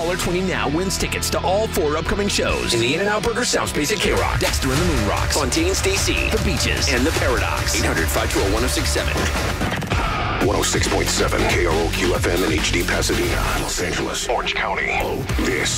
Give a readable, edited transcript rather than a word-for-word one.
$1.20 now wins tickets to all 4 upcoming shows in the In-N-Out Burger Soundspace at K-Rock, Dexter and the Moon Rocks, Fontaine's DC, The Beaches, and The Paradox. 800-520-1067. 106.7 KROQ FM in HD Pasadena, Los Angeles, Orange County. This